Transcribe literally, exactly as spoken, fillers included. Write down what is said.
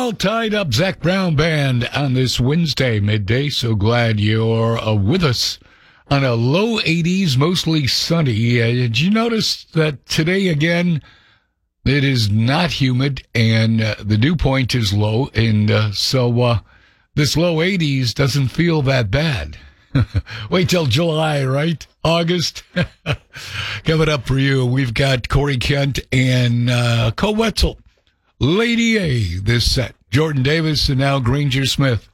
all tied up. Zach Brown Band on this Wednesday midday. So glad you're uh, with us on a low eighties, mostly sunny. Uh, did you notice that today again it is not humid and uh, the dew point is low, and uh, so uh, this low eighties doesn't feel that bad. Wait till July, right? August. Coming up for you, we've got Corey Kent and uh, Cole Wetzel. Lady A, this set. Jordan Davis and now Granger Smith.